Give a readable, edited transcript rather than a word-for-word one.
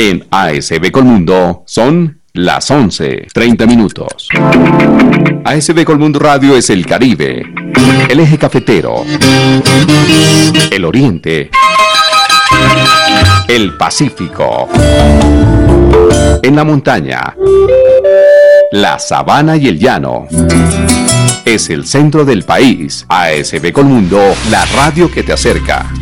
En ASB Colmundo son las 11:30 minutos. ASB Colmundo Radio es el Caribe, el eje cafetero, el Oriente, el Pacífico, en la montaña, la sabana y el llano. Es el centro del país. ASB Colmundo, la radio que te acerca.